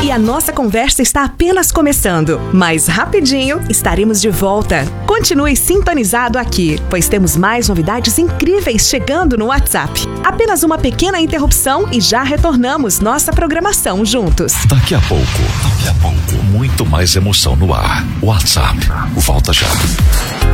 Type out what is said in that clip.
E a nossa conversa está apenas começando, mas rapidinho estaremos de volta. Continue sintonizado aqui, pois temos mais novidades incríveis chegando no WhatsApp. Apenas uma pequena interrupção e já retornamos nossa programação juntos. Daqui a pouco, muito mais emoção no ar. WhatsApp, volta já.